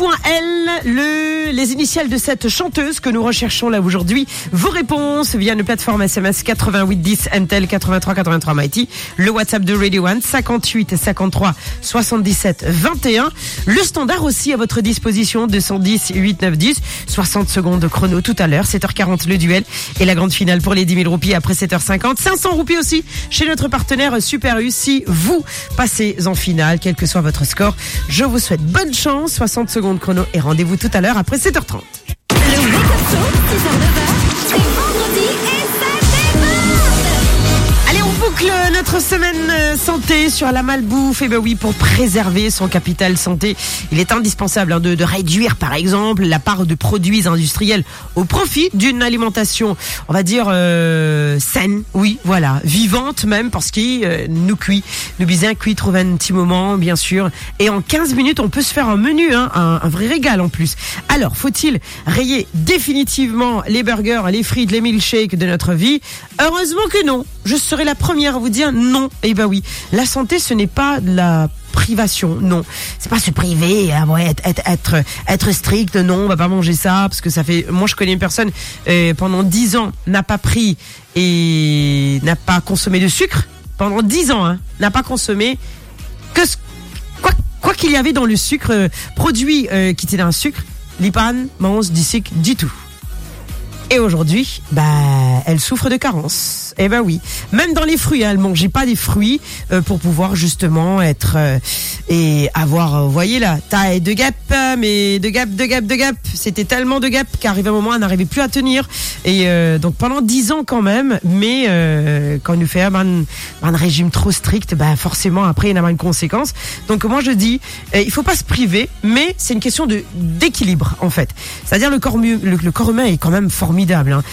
L, les initiales de cette chanteuse que nous recherchons là aujourd'hui. Vos réponses via une plateforme SMS 8810 Entel 83 Mighty, le WhatsApp de Radio One 58 53 77 21. Le standard aussi à votre disposition 210 8 9 10. 60 secondes de chrono tout à l'heure, 7h40 le duel et la grande finale pour les 10 000 roupies après 7h50. 500 roupies aussi chez notre partenaire Super U si vous passez en finale, quel que soit votre score. Je vous souhaite bonne chance, 60 secondes chrono et rendez-vous tout à l'heure après 7h30. Le Wake Up Show, 6h-9h, c'est vendredi et ça démarre. Allez, on boucle notre semaine santé sur la malbouffe. Et ben oui, pour préserver son capital santé, il est indispensable de réduire par exemple la part de produits industriels au profit d'une alimentation, on va dire saine, oui, voilà, vivante même, parce qu'il nous bien cuit, trouve un petit moment bien sûr, et en 15 minutes on peut se faire un menu, un vrai régal en plus. Alors, faut-il rayer définitivement les burgers, les frites, les milkshakes de notre vie? Heureusement que non. Je serai la première à vous dire non. Eh ben oui, la santé ce n'est pas de la privation, non. C'est pas se priver, être strict, non, on va pas manger ça, parce que ça fait... Moi, je connais une personne, pendant 10 ans, n'a pas pris et n'a pas consommé de sucre. Pendant 10 ans, n'a pas consommé que quoi qu'il y avait dans le sucre, produit qui était dans le sucre, l'IPAN, mange du sucre, du tout. Et aujourd'hui, elle souffre de carence. Eh ben oui. Même dans les fruits, elle mangeait pas des fruits pour pouvoir justement être et avoir, vous voyez là, taille de gap, mais de gap. C'était tellement de gap qu'arrive un moment, elle n'arrivait plus à tenir. Et donc pendant 10 ans quand même, mais quand on nous fait un régime trop strict, forcément après il y en a une conséquence. Donc moi je dis, il faut pas se priver, mais c'est une question d'équilibre en fait. C'est-à-dire le corps humain est quand même formidable.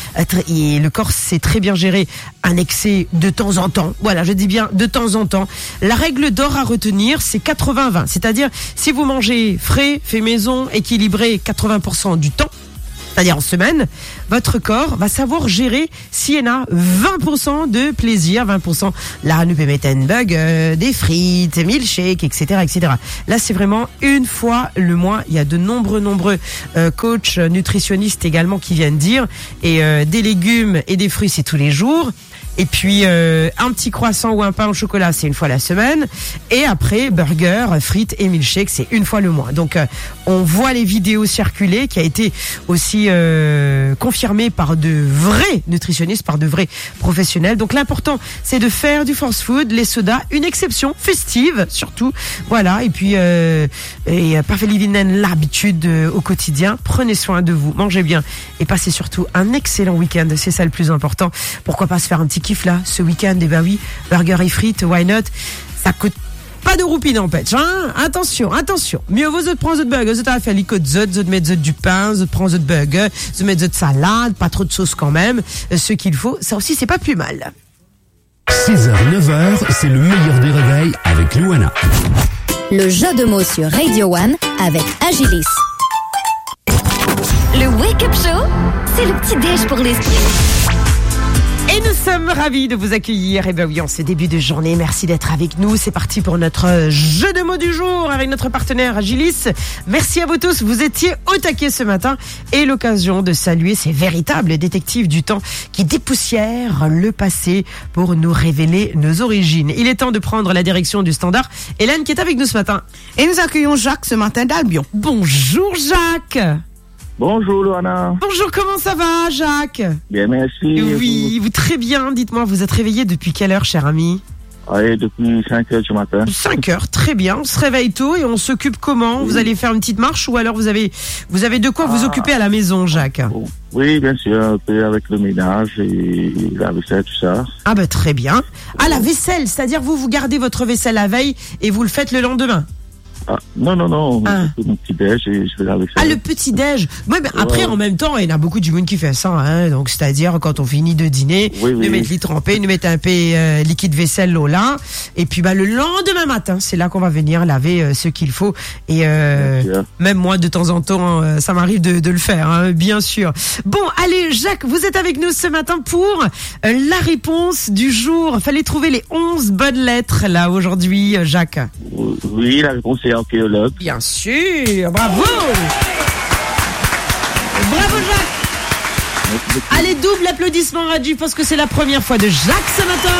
Et le corps sait très bien gérer un excès de temps en temps. Voilà, je dis bien de temps en temps. La règle d'or à retenir, c'est 80-20. C'est-à-dire, si vous mangez frais, fait maison, équilibré 80% du temps, c'est-à-dire en semaine, votre corps va savoir gérer s'il y en a 20% de plaisir, 20%. Là, nous peut mettre un bug, des frites, des milkshakes, etc., etc. Là, c'est vraiment une fois le mois. Il y a de nombreux coachs, nutritionnistes également qui viennent dire. Et des légumes et des fruits, c'est tous les jours. Et puis un petit croissant ou un pain au chocolat, c'est une fois la semaine. Et après, burger, frites et milkshake, c'est une fois le mois. Donc on voit les vidéos circuler, qui a été aussi confirmée par de vrais nutritionnistes, par de vrais professionnels. Donc l'important, c'est de faire du fast food, les sodas, une exception festive surtout. Voilà. Et puis pas fait l'habitude au quotidien. Prenez soin de vous, mangez bien et passez surtout un excellent week-end. C'est ça le plus important. Pourquoi pas se faire un petit kiff là ce week-end? Et ben oui, burger et frites, why not? Ça coûte pas de roupie n'empêche, attention. Mieux vaut de prendre votre burger, de faire les côtes de mettre du pain, de prendre votre burger, de mettre de salade, pas trop de sauce quand même, ce qu'il faut, ça aussi c'est pas plus mal. 6h, 9h, c'est le meilleur des réveils avec Luana. Le jeu de mots sur Radio One avec Agilis. Le Wake Up Show, c'est le petit déj pour l'esprit. Et nous sommes ravis de vous accueillir. Et ben oui, en ce début de journée, merci d'être avec nous. C'est parti pour notre jeu de mots du jour avec notre partenaire Agilis. Merci à vous tous. Vous étiez au taquet ce matin et l'occasion de saluer ces véritables détectives du temps qui dépoussièrent le passé pour nous révéler nos origines. Il est temps de prendre la direction du standard. Hélène qui est avec nous ce matin. Et nous accueillons Jacques ce matin d'Albion. Bonjour Jacques. Bonjour Luana. Bonjour, comment ça va Jacques? Bien, merci. Oui, vous très bien. Dites-moi, vous êtes réveillé depuis quelle heure, cher ami? Oui, depuis 5h du matin. 5h, très bien. On se réveille tôt et on s'occupe comment? Vous allez faire une petite marche ou alors vous avez de quoi vous occuper à la maison, Jacques? Oui, bien sûr, avec le ménage et la vaisselle, tout ça. Ah bah très bien. Ah, la vaisselle, c'est-à-dire vous gardez votre vaisselle la veille et vous le faites le lendemain? Non. C'est mon petit-déj et je vais la vaisselle. Ah, le petit-déj. Ouais, mais après, en même temps, il y en a beaucoup du monde qui fait ça, Donc, c'est-à-dire, quand on finit de dîner, nous mettre les trempés, nous mettre un peu liquide vaisselle là. Et puis, le lendemain matin, c'est là qu'on va venir laver ce qu'il faut. Et même moi, de temps en temps, ça m'arrive de le faire, bien sûr. Bon, allez, Jacques, vous êtes avec nous ce matin pour la réponse du jour. Fallait trouver les 11 bonnes lettres, là, aujourd'hui, Jacques. Oui, la réponse est archéologue. Bien sûr, bravo. Bravo Jacques. Merci beaucoup. Allez, double applaudissement Rajiv parce que c'est la première fois de Jacques ce matin.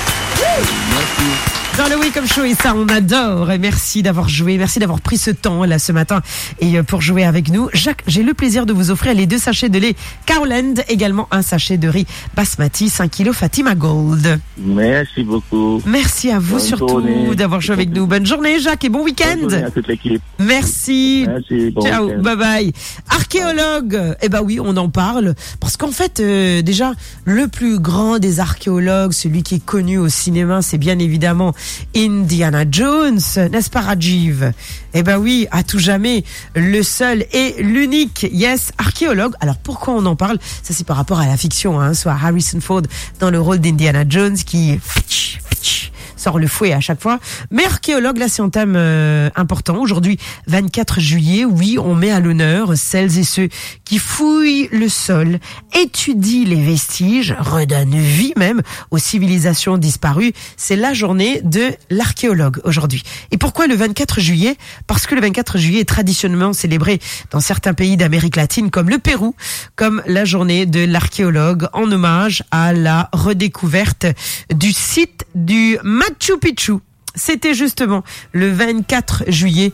Dans le Wake Up Show, et ça on adore. Et merci d'avoir joué, merci d'avoir pris ce temps là ce matin et pour jouer avec nous. Jacques, j'ai le plaisir de vous offrir les 2 sachets de lait Cowland, également un sachet de riz basmati 5 kg Fatima Gold. Merci beaucoup. Merci à vous Bonne surtout journée. d'avoir joué avec nous. Bonne journée Jacques et bon Bonne week-end. journée à toute l'équipe. Merci. Merci. Bon Ciao, week-end. bye bye. Archéologue, eh ben oui, on en parle parce qu'en fait, déjà, le plus grand des archéologues, celui qui est connu au cinéma, c'est bien évidemment Indiana Jones, n'est-ce pas Rajiv? Eh ben oui, à tout jamais, le seul et l'unique, yes, archéologue. Alors pourquoi on en parle? Ça c'est par rapport à la fiction, hein, soit Harrison Ford dans le rôle d'Indiana Jones qui sort le fouet à chaque fois. Mais archéologue, là c'est un thème important. Aujourd'hui, 24 juillet, oui, on met à l'honneur celles et ceux qui fouillent le sol, étudient les vestiges, redonnent vie même aux civilisations disparues. C'est la journée de l'archéologue aujourd'hui. Et pourquoi le 24 juillet? Parce que le 24 juillet est traditionnellement célébré dans certains pays d'Amérique latine comme le Pérou, comme la journée de l'archéologue en hommage à la redécouverte du site du Machu Picchu. C'était justement le 24 juillet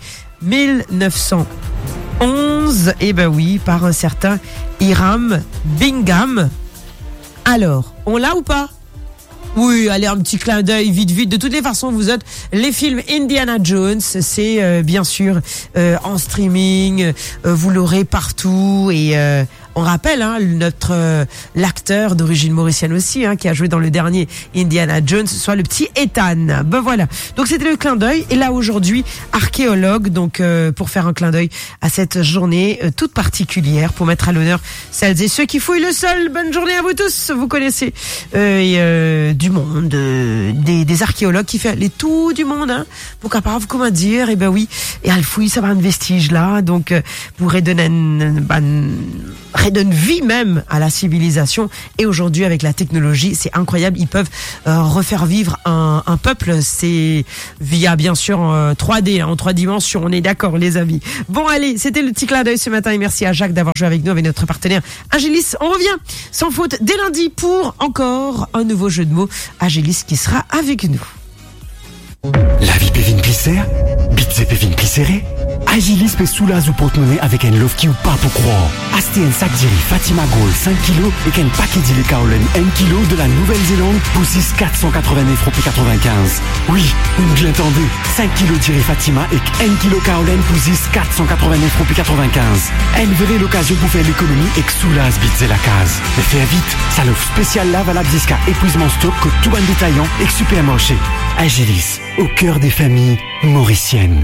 1911, et ben oui, par un certain Hiram Bingham. Alors, on l'a ou pas? Oui, allez, un petit clin d'œil, vite. De toutes les façons, vous êtes les films Indiana Jones, c'est bien sûr en streaming, vous l'aurez partout et on rappelle notre l'acteur d'origine mauricienne aussi qui a joué dans le dernier Indiana Jones, soit le petit Ethan. Ben voilà. Donc c'était le clin d'œil et là aujourd'hui archéologue, donc pour faire un clin d'œil à cette journée toute particulière pour mettre à l'honneur celles et ceux qui fouillent le sol. Bonne journée à vous tous. Vous connaissez du monde, des archéologues qui fait les tout du monde, pour capable, comment dire, et ben oui, et elle fouille, ça va un vestige là, donc pour redonne vie même à la civilisation. Et aujourd'hui avec la technologie, c'est incroyable, ils peuvent refaire vivre un peuple, c'est via bien sûr 3D, en 3 dimensions, on est d'accord les amis. Bon allez, c'était le petit clin d'œil ce matin et merci à Jacques d'avoir joué avec nous, avec notre partenaire Agélis. On revient sans faute dès lundi pour encore un nouveau jeu de mots. Agélis qui sera avec nous. La vie pévin plisser, bitse pévin plissere, Agilis peut soulager ou porte-monnaie avec un love qui ou pas pour croire. Acheter un sac d'iri Fatima Gold 5 kg et qu'un paquet d'iri Kaolen 1 kg de la Nouvelle-Zélande pour 6,489 € 95. Oui, une bien entendue. 5 kg d'iri Fatima et 1 kg Kaolen pour 6,489 € 95. Elle verrait l'occasion pour faire l'économie et que soulage bitse la case. Mais faire vite, ça l'offre spéciale là valable jusqu'à épuisement stock que tout un détaillant et que supermarché. Agilis, au cœur des familles mauriciennes.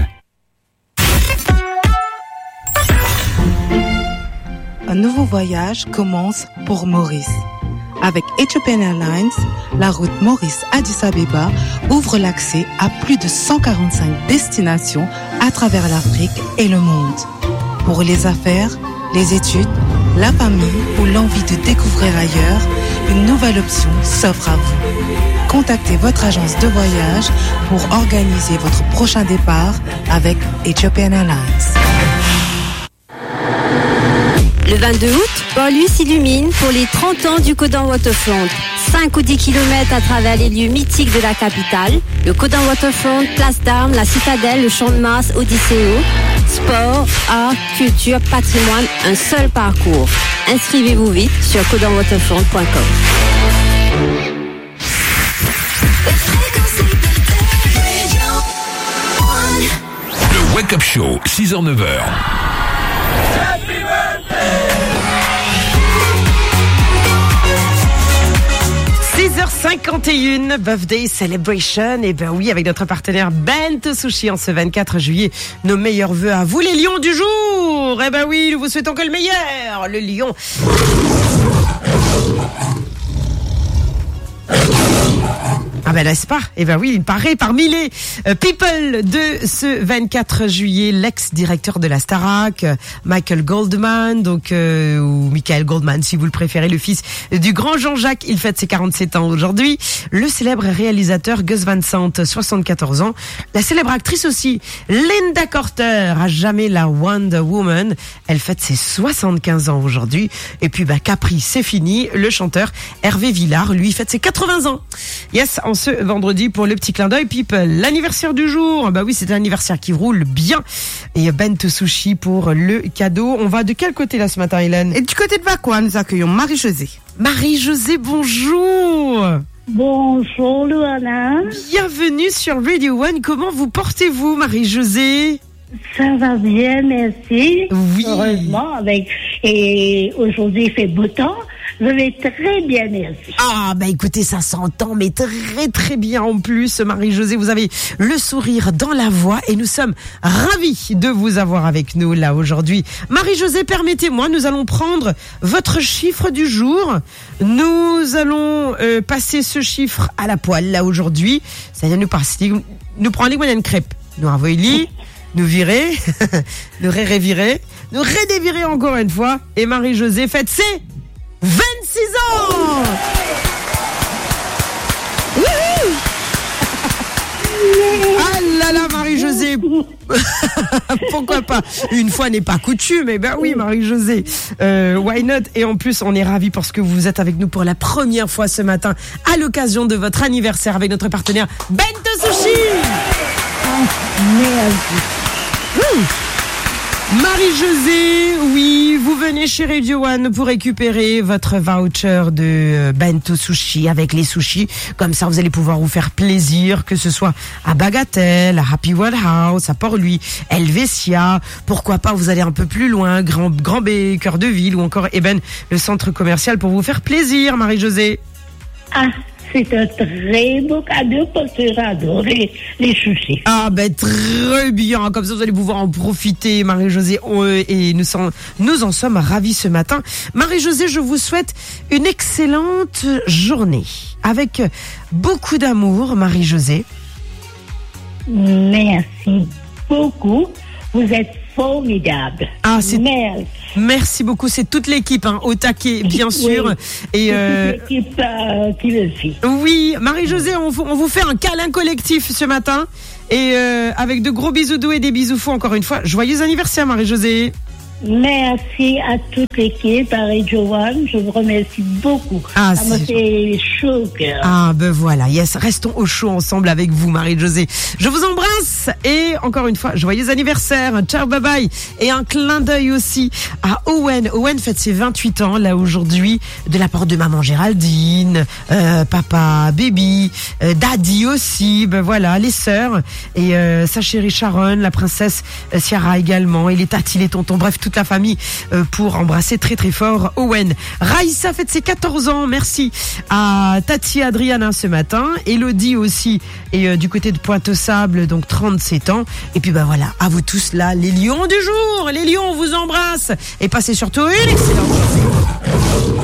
Un nouveau voyage commence pour Maurice. Avec Ethiopian Airlines, la route Maurice-Addis Abeba ouvre l'accès à plus de 145 destinations à travers l'Afrique et le monde. Pour les affaires, les études, la famille ou l'envie de découvrir ailleurs, une nouvelle option s'offre à vous. Contactez votre agence de voyage pour organiser votre prochain départ avec Ethiopian Airlines. Le 22 août, Port-Louis s'illumine pour les 30 ans du Codan Waterfront. 5 ou 10 km à travers les lieux mythiques de la capitale. Le Codan Waterfront, Place d'Armes, la Citadelle, le Champ de Mars, Odysseo. Sport, art, culture, patrimoine, un seul parcours. Inscrivez-vous vite sur codanwaterfront.com. Le Wake Up Show, 6h-9h. 6h51, Birthday Celebration. Et ben oui, avec notre partenaire Bento Sushi en ce 24 juillet. Nos meilleurs vœux à vous, les lions du jour. Et ben oui, nous vous souhaitons que le meilleur. Le lion. Ah ben n'est-ce pas? Eh ben oui, il paraît parmi les people de ce 24 juillet, l'ex-directeur de la Starac, Michael Goldman, donc ou Michael Goldman si vous le préférez, le fils du grand Jean-Jacques, il fête ses 47 ans aujourd'hui. Le célèbre réalisateur Gus Van Sant, 74 ans. La célèbre actrice aussi, Linda Carter, à jamais la Wonder Woman, elle fête ses 75 ans aujourd'hui. Et puis Capri, c'est fini. Le chanteur Hervé Villard, lui, fête ses 80 ans. Yes, en ce vendredi pour le petit clin d'œil people. L'anniversaire du jour, oui, c'est un anniversaire qui roule bien. Et Bento Sushi pour le cadeau. On va de quel côté là ce matin, Hélène? Et du côté de Vacois, nous accueillons Marie-Josée. Marie-Josée, bonjour. Bonjour Luana. Bienvenue sur Radio One. Comment vous portez-vous, Marie-Josée? Ça va bien, merci. Oui. Heureusement, et aujourd'hui il fait beau temps. Je vais très bien, merci. Ah, écoutez, ça s'entend, mais très très bien en plus, Marie-Josée. Vous avez le sourire dans la voix et nous sommes ravis de vous avoir avec nous là aujourd'hui. Marie-Josée, permettez-moi, nous allons prendre votre chiffre du jour. Nous allons passer ce chiffre à la poêle là aujourd'hui. Ça vient nous passer, nous prendre les moyennes crêpes. Nous envoyer, nous virer, nous révirer, nous redévirer encore une fois. Et Marie-Josée, faites ses 26 ans. Wouhou. Ah là là, Marie-Josée. Pourquoi pas? Une fois n'est pas coutume. Eh ben oui, Marie-Josée. Why not? Et en plus, on est ravis parce que vous êtes avec nous pour la première fois ce matin à l'occasion de votre anniversaire avec notre partenaire Bento Sushi. Merci. Marie-Josée, oui, vous venez chez Radio One pour récupérer votre voucher de Bento Sushi avec les sushis. Comme ça, vous allez pouvoir vous faire plaisir, que ce soit à Bagatelle, à Happy World House, à Port-Louis, Helvetia. Pourquoi pas, vous allez un peu plus loin, Grand B, Cœur de Ville ou encore Eben, le centre commercial pour vous faire plaisir, Marie-Josée. Ah, c'est un très beau cadeau parce que j'ai adoré les sushis. Ah très bien, comme ça vous allez pouvoir en profiter, Marie-Josée, et nous en sommes ravis ce matin. Marie-Josée, je vous souhaite une excellente journée avec beaucoup d'amour, Marie-Josée. Merci beaucoup, vous êtes formidable. Ah, merci beaucoup, c'est toute l'équipe, au taquet, bien sûr. Oui, et toute l'équipe qui le fait. Oui, Marie-Josée, on vous fait un câlin collectif ce matin. Et avec de gros bisous doux et des bisous fous encore une fois. Joyeux anniversaire, Marie-Josée. Merci à toute l'équipe, à Radio One. Je vous remercie beaucoup. Ah, ça me fait chaud au cœur. Ah, voilà. Yes, restons au chaud ensemble avec vous, Marie-Josée. Je vous embrasse et encore une fois, joyeux anniversaire. Ciao, bye bye. Et un clin d'œil aussi à Owen. Owen fête ses 28 ans, là, aujourd'hui, de la part de maman Géraldine, papa Baby, Daddy aussi, voilà, les sœurs et sa chérie Sharon, la princesse Ciara également, et les tatis, les tontons, bref, toute la famille pour embrasser très très fort Owen. Raïssa fête ses 14 ans, merci à Tati et Adriana ce matin, Elodie aussi et du côté de Pointe-aux-Sables, donc 37 ans, et puis voilà, à vous tous là, les lions du jour, les lions, on vous embrasse et passez surtout une excellente journée.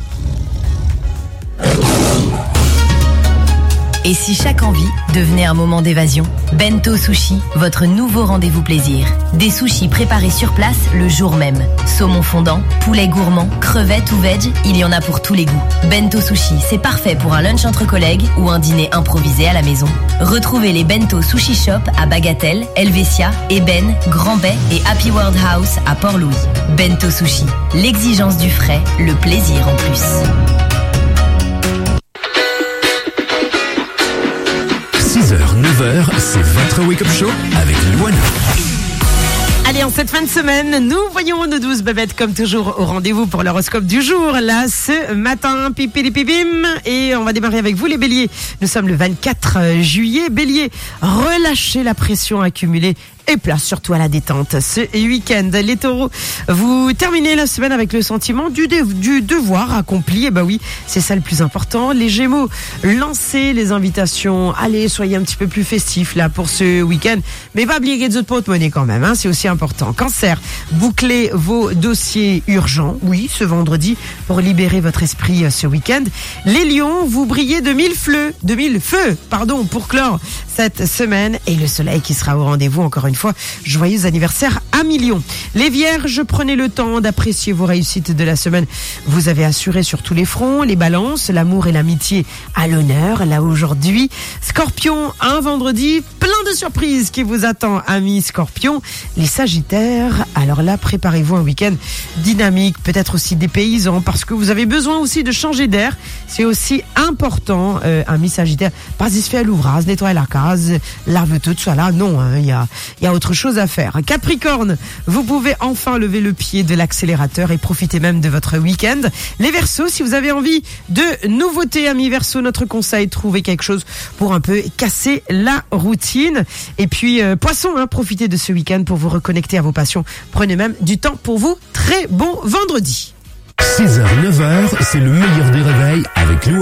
Et si chaque envie devenait un moment d'évasion? Bento Sushi, votre nouveau rendez-vous plaisir. Des sushis préparés sur place le jour même. Saumon fondant, poulet gourmand, crevettes ou veg, il y en a pour tous les goûts. Bento Sushi, c'est parfait pour un lunch entre collègues ou un dîner improvisé à la maison. Retrouvez les Bento Sushi Shop à Bagatelle, Helvetia, Eben, Grand Bay et Happy World House à Port-Louis. Bento Sushi, l'exigence du frais, le plaisir en plus. 6h, 9h, c'est votre wake-up show avec Luana. Allez, en cette fin de semaine, nous voyons nos 12 bébêtes comme toujours au rendez-vous pour l'horoscope du jour. Là, ce matin, pipilipibim. Et on va démarrer avec vous les béliers. Nous sommes le 24 juillet. Bélier, relâchez la pression accumulée. et place surtout à la détente ce week-end. Les taureaux, vous terminez la semaine avec le sentiment du devoir accompli. Et oui, c'est ça le plus important. Les Gémeaux, lancez les invitations. Allez, soyez un petit peu plus festifs là pour ce week-end. Mais pas oublier les autres porte-monnaie quand même, c'est aussi important. Cancer, bouclez vos dossiers urgents. Oui, ce vendredi pour libérer votre esprit ce week-end. Les Lions, vous brillez de mille feux, pour clore cette semaine. Et le soleil qui sera au rendez-vous encore une fois. Joyeux anniversaire à millions. Les Vierges, prenez le temps d'apprécier vos réussites de la semaine. Vous avez assuré sur tous les fronts. Les Balances, l'amour et l'amitié à l'honneur là aujourd'hui. Scorpion, un vendredi plein de surprises qui vous attend, amis Scorpion. Les Sagittaires, alors là, préparez-vous un week-end dynamique, peut-être aussi dépaysant, parce que vous avez besoin aussi de changer d'air. C'est aussi important, amis Sagittaires. Pas se faire l'ouvrage, nettoyer la case, lave tout, soit là. Non, il y a autre chose à faire. Capricorne, vous pouvez enfin lever le pied de l'accélérateur et profiter même de votre week-end. Les Verseaux, si vous avez envie de nouveautés, amis Verseaux, notre conseil, trouvez quelque chose pour un peu casser la routine. Et puis, Poissons, profitez de ce week-end pour vous reconnecter à vos passions. Prenez même du temps pour vous. Très bon vendredi. 6h, 9h, c'est le meilleur des réveils avec Louane.